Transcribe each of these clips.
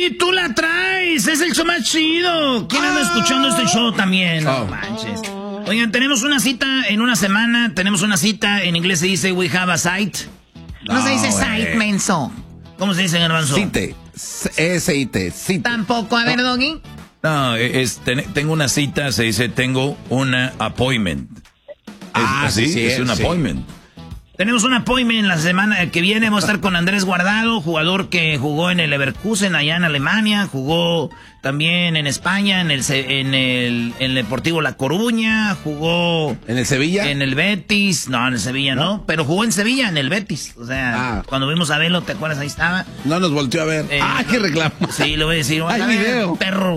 Doggy, tú la traes. Es el show más chido. ¿Quién anda escuchando este show también? No manches. Oigan, tenemos una cita en una semana. Tenemos una cita. En inglés se dice we have a sight. No se dice sight, menso. ¿Cómo se dice, Garbanzo? Cite. S-I-T. Cite. Tampoco. A ver, Doggy. No, tengo una cita, se dice tengo una appointment. Es un appointment. Tenemos un appointment la semana que viene. Vamos a estar con Andrés Guardado, jugador que jugó en el Leverkusen allá en Alemania, jugó también en España, en el Deportivo La Coruña, jugó ¿En el Sevilla? En el Betis, no, en el Sevilla no, pero jugó en Sevilla, en el Betis. O sea, cuando vimos a Velo, ¿te acuerdas? Ahí estaba. No nos volteó a ver. ¡Qué reclamo! Sí, le voy a decir. ¡Hay video! Perro.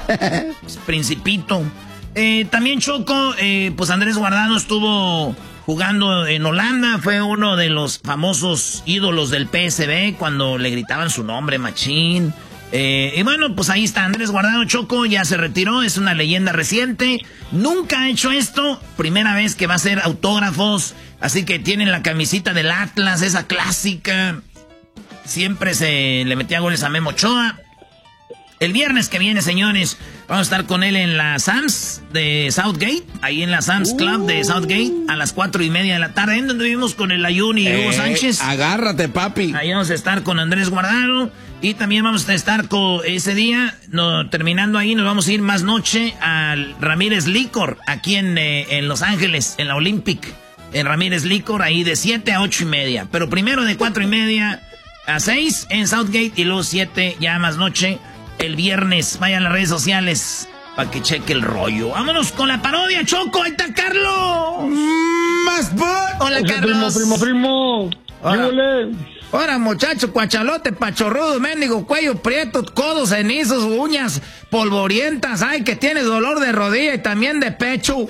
Principito. También Choco, pues Andrés Guardado estuvo jugando en Holanda, fue uno de los famosos ídolos del PSV cuando le gritaban su nombre, machín. Y bueno, pues ahí está Andrés Guardado, Choco, ya se retiró, es una leyenda reciente. Nunca ha hecho esto, primera vez que va a hacer autógrafos, así que tienen la camisita del Atlas, esa clásica. Siempre se le metía goles a Memo Ochoa. El viernes que viene, señores, vamos a estar con él en la Sam's de Southgate, ahí en la Sam's Club de Southgate, a las 4:30 de la tarde, en donde vivimos con el Ayun y Hugo Sánchez. Agárrate, papi. Ahí vamos a estar con Andrés Guardado, y también vamos a estar con ese día, terminando ahí, nos vamos a ir más noche al Ramírez Licor, aquí en Los Ángeles, en la Olympic, en Ramírez Licor, ahí de 7 a 8:30, pero primero de 4:30 a 6 en Southgate, y luego 7 ya más noche el viernes. Vayan a las redes sociales para que cheque el rollo. Vámonos con la parodia, Choco. Ahí está Carlos. Hola, Carlos. Primo. Ahora, muchacho, cuachalote, pachorrudo, mendigo, cuello prieto, codos cenizos, uñas polvorientas. Ay, que tienes dolor de rodilla y también de pecho.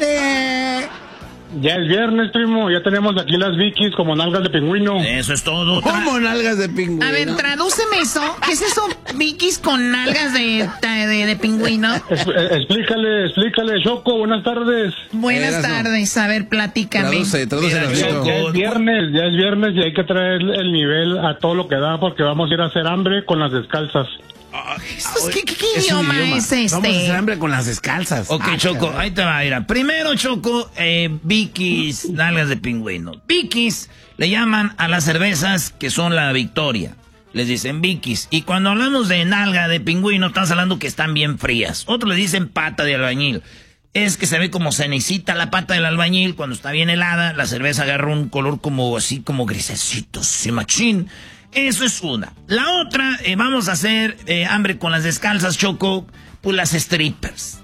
Ya es viernes, primo. Ya tenemos aquí las Vikis como nalgas de pingüino. Eso es todo. ¿Cómo nalgas de pingüino? A ver, tradúceme eso. ¿Qué es eso, Vikis con nalgas de pingüino? Explícale, Choco. Buenas tardes. Buenas tardes. A ver, platícame. Traduce. Ya es viernes y hay que traer el nivel a todo lo que da porque vamos a ir a hacer hambre con las descalzas. ¿Qué idioma es este? Vamos a hacer hambre con las descalzas. Ok, Choco, ahí te va a ir. Primero, Choco, Vikis, nalgas de pingüino. Vikis le llaman a las cervezas que son la Victoria. Les dicen Vikis. Y cuando hablamos de nalga de pingüino, estamos hablando que están bien frías. Otros le dicen pata de albañil. Es que se ve como cenecita la pata del albañil. Cuando está bien helada, la cerveza agarra un color como así, como grisecito, sí, machín. Eso es una. La otra, vamos a hacer hambre con las descalzas, Choco, pues las strippers.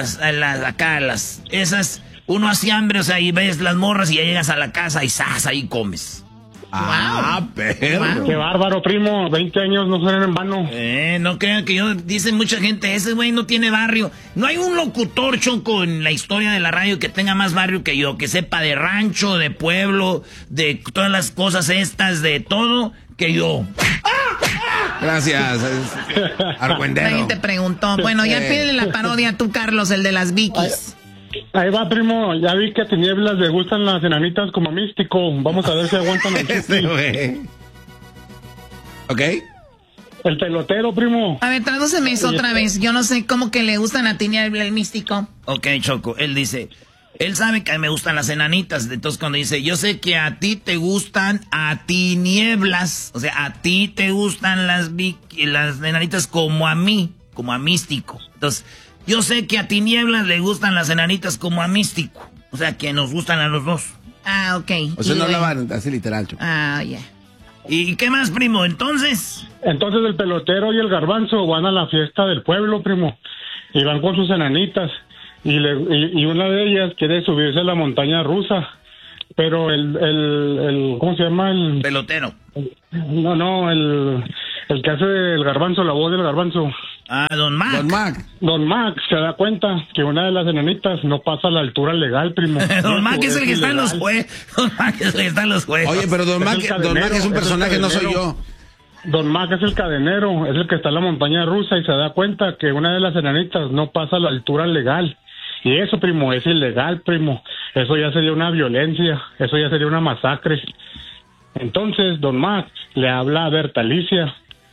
Esas, uno hace hambre, o sea, y ves las morras y ya llegas a la casa y ¡zas! Ahí comes. Perro. Qué bárbaro, primo. 20 años no suenan en vano. No crean que dicen mucha gente, ese güey no tiene barrio. No hay un locutor, Choco, en la historia de la radio que tenga más barrio que yo, que sepa de rancho, de pueblo, de todas las cosas estas, de todo, que yo. Gracias, argüendero. Nadie te preguntó. Bueno, ya pídele la parodia tú, Carlos, el de las Vikis. Ahí va, primo. Ya vi que a Tinieblas le gustan las enanitas como místico. Vamos a ver si aguantan el chiste. ¿Ok? El pelotero, primo. A ver, tradúceme eso otra vez. Yo no sé cómo que le gustan a Tinieblas el místico. Ok, Choco, él dice... Él sabe que a mí me gustan las enanitas. Entonces cuando dice, yo sé que a ti te gustan a tinieblas. O sea, a ti te gustan las enanitas como a mí, como a místico. Entonces, yo sé que a tinieblas le gustan las enanitas como a místico. O sea, que nos gustan a los dos. Ah, ok. O sea, no hablaban así literal, Choco. Ah, ya. ¿Y qué más, primo? Entonces el pelotero y el garbanzo van a la fiesta del pueblo, primo. Y van con sus enanitas. Y una de ellas quiere subirse a la montaña rusa, pero el ¿cómo se llama? El pelotero. No, el que hace el garbanzo, la voz del garbanzo. Ah, Don Mac. Don Mac se da cuenta que una de las enanitas no pasa a la altura legal, primo. Don Mac es el que está en los juegos. Don Mac es el que está en los juegos. Oye, pero Don Mac es un personaje, no soy yo. Don Mac es el cadenero, es el que está en la montaña rusa y se da cuenta que una de las enanitas no pasa a la altura legal. Y eso, primo, es ilegal, primo. Eso ya sería una violencia, eso ya sería una masacre. Entonces, Don Mac le habla a Berta Alicia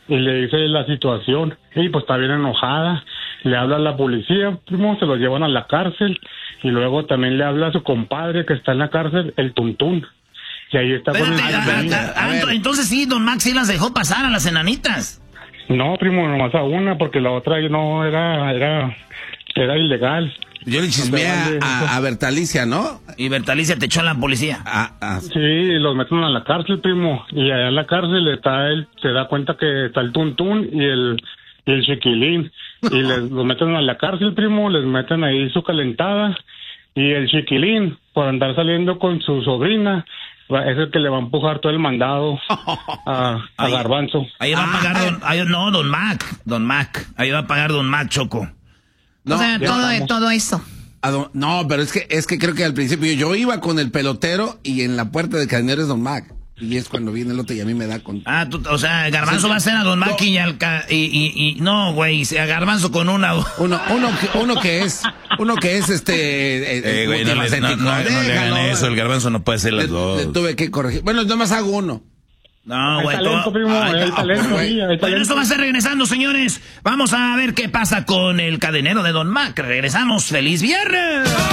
y le dice la situación. Y pues está bien enojada. Le habla a la policía, primo, se lo llevan a la cárcel. Y luego también le habla a su compadre que está en la cárcel, el Tuntún. Y ahí está con el... Entonces sí, don Max sí las dejó pasar a las enanitas. No, primo, nomás a una, porque la otra no era ilegal. Yo le chismeé a Bertalicia, ¿no? Y Bertalicia te echó a la policía. Sí, los meten a la cárcel, primo. Y allá en la cárcel está se da cuenta que está el Tuntún y el Chiquilín. Y los meten a la cárcel, primo, les meten ahí su calentada. Y el Chiquilín, por andar saliendo con su sobrina, es el que le va a empujar todo el mandado a Garbanzo. Ahí va a pagar Don Mac. Ahí va a pagar Don Mac, Choco. No, o sea, todo eso. No, pero es que creo que al principio yo iba con el pelotero y en la puerta de Cadenero es Don Mac. Y es cuando viene el otro y a mí me da con... o sea, Garbanzo va a ser a Don Mac y no, güey, a Garbanzo con uno que es güey, no le hagan eso, el Garbanzo no puede ser las dos. Le tuve que corregir. Bueno, nomás hago uno. No, güey. Hay talento. Bueno, esto va a ser regresando, señores. Vamos a ver qué pasa con el cadenero de Don Mac. Regresamos. ¡Feliz viernes!